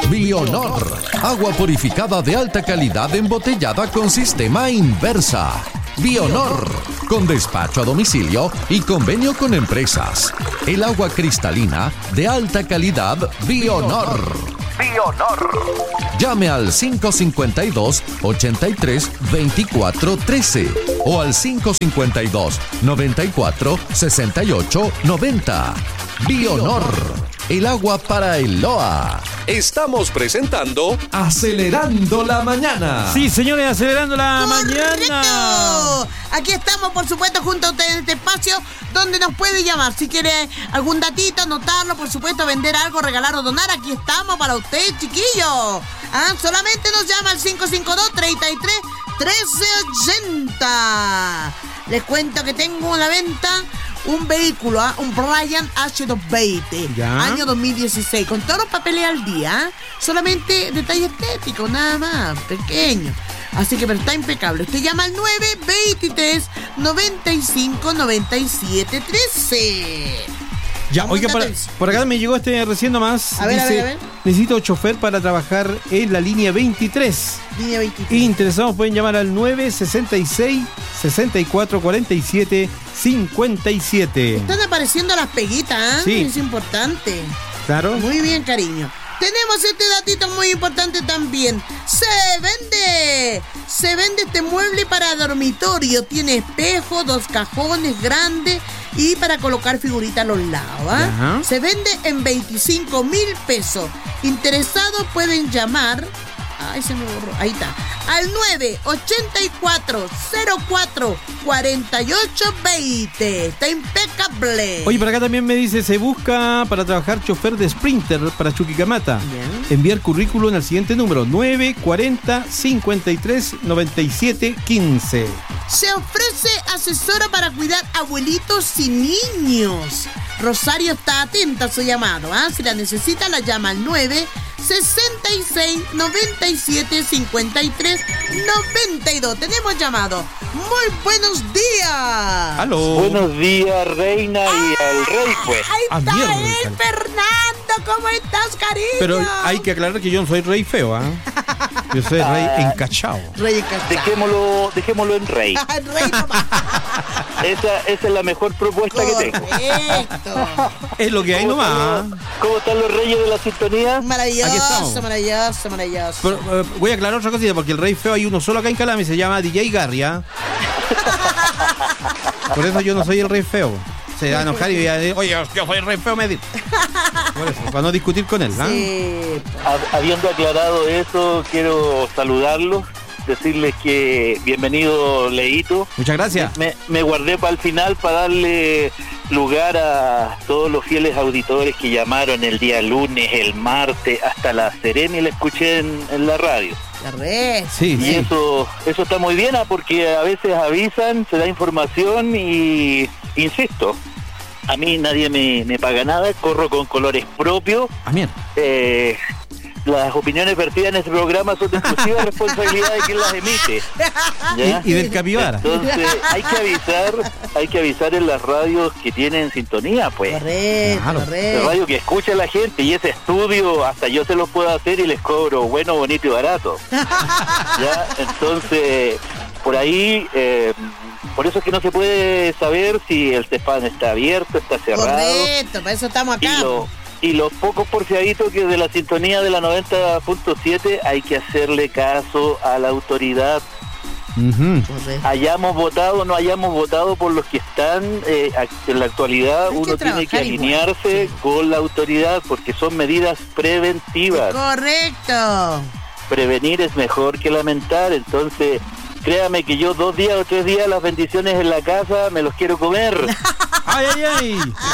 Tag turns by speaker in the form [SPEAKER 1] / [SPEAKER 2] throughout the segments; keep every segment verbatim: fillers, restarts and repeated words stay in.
[SPEAKER 1] Bionor, agua purificada de alta calidad embotellada con sistema Inversa. Bionor, con despacho a domicilio y convenio con empresas. El agua cristalina de alta calidad Bionor. Bionor. Llame al cinco cinco dos, ocho tres, dos cuatro uno tres o al cinco cinco dos, nueve cuatro, seis ocho nueve cero. Bionor, el agua para el L O A. Estamos presentando Acelerando la Mañana.
[SPEAKER 2] Sí, señores, Acelerando la
[SPEAKER 3] ¡Correcto!
[SPEAKER 2] Mañana.
[SPEAKER 3] Aquí estamos, por supuesto, junto a ustedes en este espacio donde nos puede llamar. Si quiere algún datito, anotarlo, por supuesto, vender algo, regalar o donar, aquí estamos para usted, chiquillo. Ah, solamente nos llama al cinco cinco dos, treinta y tres, trece ochenta. Les cuento que tengo a la venta un vehículo, ¿eh? Un Bryant H doscientos veinte,
[SPEAKER 2] ¿Ya?
[SPEAKER 3] año dos mil dieciséis, con todos los papeles al día, ¿eh? Solamente detalle estético, nada más, pequeño. Así que, pero está impecable. Usted llama al nueve veintitrés, noventa y cinco, noventa y siete, trece.
[SPEAKER 2] Ya, oiga, por, por acá me llegó este recién nomás.
[SPEAKER 3] A ver,
[SPEAKER 2] Dice,
[SPEAKER 3] a ver, a ver.
[SPEAKER 2] necesito chofer para trabajar en la línea veintitrés.
[SPEAKER 3] Línea veintitrés.
[SPEAKER 2] Interesados pueden llamar al nueve sesenta y seis, sesenta y cuatro cuarenta y siete, cincuenta y siete.
[SPEAKER 3] Están apareciendo las peguitas, ¿eh?
[SPEAKER 2] Sí.
[SPEAKER 3] Es importante.
[SPEAKER 2] Claro.
[SPEAKER 3] Muy bien, cariño. Tenemos este datito muy importante también. ¡Se vende! Se vende este mueble para dormitorio. Tiene espejo, dos cajones grandes y para colocar figuritas a los lados. ¿Ah?
[SPEAKER 2] Ajá.
[SPEAKER 3] Se vende en veinticinco mil pesos. Interesados pueden llamar. Ay, se me borró. Ahí está. Al nueve ochenta y cuatro, cero cuatro, cuarenta y ocho, veinte. Está impecable.
[SPEAKER 2] Oye, por acá también me dice, se busca para trabajar chofer de Sprinter para Chuquicamata.
[SPEAKER 3] Bien.
[SPEAKER 2] Enviar currículum al siguiente número, nueve cuarenta, cincuenta y tres, noventa y siete, quince.
[SPEAKER 3] Se ofrece asesora para cuidar abuelitos y niños. Rosario está atenta a su llamado. ¿Ah? Si la necesita, la llama al nueve sesenta y seis, noventa y siete, cincuenta y tres, noventa y dos. Tenemos llamado. Muy buenos días.
[SPEAKER 2] ¡Aló!
[SPEAKER 4] Buenos días, reina, y al rey, pues.
[SPEAKER 3] Ahí
[SPEAKER 2] Ah,
[SPEAKER 3] está
[SPEAKER 2] mierda,
[SPEAKER 3] él,
[SPEAKER 2] Ricardo.
[SPEAKER 3] Fernando. ¿Cómo estás, cariño?
[SPEAKER 2] Pero hay que aclarar que yo no soy rey feo, ¿ah? Yo soy rey encachado.
[SPEAKER 3] Rey Cachao.
[SPEAKER 4] Dejémoslo, dejémoslo en rey.
[SPEAKER 3] Rey nomás.
[SPEAKER 4] Esa, esa es la mejor propuesta que tengo.
[SPEAKER 3] Correcto.
[SPEAKER 2] Es lo que hay
[SPEAKER 4] ¿Cómo están
[SPEAKER 2] nomás.
[SPEAKER 4] los- ¿Cómo están los reyes de la sintonía?
[SPEAKER 2] Aquí
[SPEAKER 3] Maravilloso,
[SPEAKER 2] estamos.
[SPEAKER 3] maravilloso, maravilloso.
[SPEAKER 2] Pero, eh, voy a aclarar otra cosita, porque el rey feo hay uno solo acá en Calama y se llama D J Garry, ¿ah? Por eso yo no soy el rey feo. Se va a enojar y va a decir, oye, yo soy el rey feo, me dice. Por eso, para no discutir con él, ¿ah?
[SPEAKER 3] Sí.
[SPEAKER 4] Ha- Habiendo aclarado eso, quiero saludarlos, decirles que bienvenido, Leito.
[SPEAKER 2] Muchas gracias.
[SPEAKER 4] Me, me guardé para el final para darle lugar a todos los fieles auditores que llamaron el día lunes, el martes, hasta la Serena y la escuché en, en la radio.
[SPEAKER 3] La red.
[SPEAKER 2] Sí,
[SPEAKER 4] Y
[SPEAKER 2] sí.
[SPEAKER 4] eso eso está muy bien, ¿ah? Porque a veces avisan, se da información y, insisto, a mí nadie me, me paga nada, corro con colores propios.
[SPEAKER 2] Ah, mierda.
[SPEAKER 4] Eh, las opiniones vertidas en este programa son de exclusiva responsabilidad de quien las emite. ¿Ya?
[SPEAKER 2] Y, y del capibara.
[SPEAKER 4] Entonces hay que avisar, hay que avisar en las radios que tienen sintonía, pues.
[SPEAKER 3] Correcto,
[SPEAKER 2] Claro.
[SPEAKER 4] La
[SPEAKER 3] correcto.
[SPEAKER 4] radio que escucha a la gente, y ese estudio hasta yo se los puedo hacer y les cobro bueno, bonito y barato. ¿Ya? Entonces, por ahí, eh, por eso es que no se puede saber si el Cefán está abierto, está cerrado.
[SPEAKER 3] Correcto, para eso estamos
[SPEAKER 4] Y,
[SPEAKER 3] acá.
[SPEAKER 4] lo- y los pocos porfiaditos que de la sintonía de la noventa punto siete hay que hacerle caso a la autoridad.
[SPEAKER 2] Ujú.
[SPEAKER 3] Correcto.
[SPEAKER 4] Hayamos votado o no hayamos votado por los que están eh, ac- en la actualidad,
[SPEAKER 3] Hay que
[SPEAKER 4] uno tiene que
[SPEAKER 3] trabajar igual,
[SPEAKER 4] alinearse
[SPEAKER 3] sí.
[SPEAKER 4] con la autoridad porque son medidas preventivas.
[SPEAKER 3] Correcto.
[SPEAKER 4] Prevenir es mejor que lamentar, entonces créame que yo dos días o tres días las bendiciones en la casa me los quiero comer,
[SPEAKER 2] ¡Ay, ay, ay!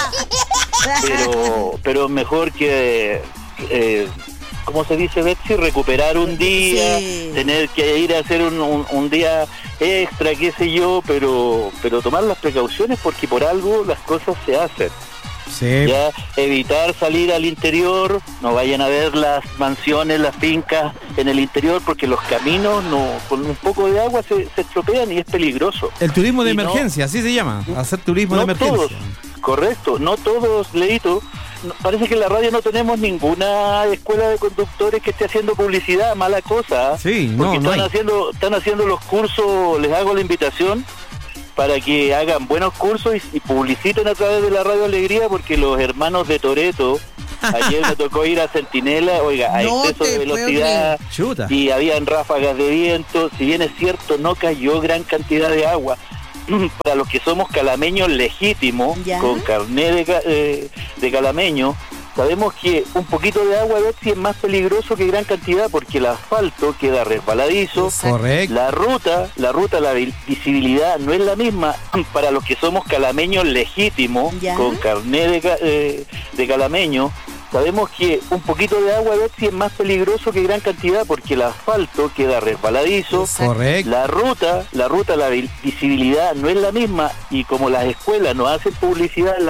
[SPEAKER 4] pero pero mejor que, eh, ¿cómo se dice, Betsy? Recuperar un día,
[SPEAKER 3] Sí.
[SPEAKER 4] tener que ir a hacer un, un, un día extra, qué sé yo, pero pero tomar las precauciones porque por algo las cosas se hacen.
[SPEAKER 2] Sí.
[SPEAKER 4] Ya evitar salir al interior, no vayan a ver las mansiones, las fincas en el interior porque los caminos no con un poco de agua se, se estropean y es peligroso.
[SPEAKER 2] El turismo de
[SPEAKER 4] Y no-
[SPEAKER 2] emergencia, así se llama. Hacer turismo
[SPEAKER 4] No
[SPEAKER 2] de emergencia.
[SPEAKER 4] todos, correcto, no todos, Leito, parece que en la radio no tenemos ninguna escuela de conductores que esté haciendo publicidad, mala cosa.
[SPEAKER 2] Sí, no,
[SPEAKER 4] porque
[SPEAKER 2] no
[SPEAKER 4] están
[SPEAKER 2] hay.
[SPEAKER 4] haciendo, están haciendo los cursos, les hago la invitación para que hagan buenos cursos y, y publiciten a través de la Radio Alegría, porque los hermanos de Toretto, ayer me tocó ir a Centinela, oiga, a
[SPEAKER 3] No
[SPEAKER 4] exceso
[SPEAKER 3] te
[SPEAKER 4] de
[SPEAKER 3] puedo
[SPEAKER 4] velocidad
[SPEAKER 2] Chuta.
[SPEAKER 4] y habían ráfagas de viento. Si bien es cierto, no cayó gran cantidad de agua. Para los que somos calameños legítimos,
[SPEAKER 3] ¿Ya?
[SPEAKER 4] con carné de, ca- eh, de calameño, sabemos que un poquito de agua, Betsy, es más peligroso que gran cantidad, porque el asfalto queda resbaladizo.
[SPEAKER 3] Exacto.
[SPEAKER 2] Correcto.
[SPEAKER 4] La ruta, la ruta, la vi- visibilidad no es la misma. Para los que somos calameños legítimos,
[SPEAKER 3] ¿Ya?
[SPEAKER 4] con carné de, ca- eh, de calameño, sabemos que un poquito de agua, Betsy, es más peligroso que gran cantidad, porque el asfalto queda resbaladizo.
[SPEAKER 3] Exacto.
[SPEAKER 2] Correcto.
[SPEAKER 4] La ruta, la ruta, la vi- visibilidad no es la misma, y como las escuelas no hacen publicidad en la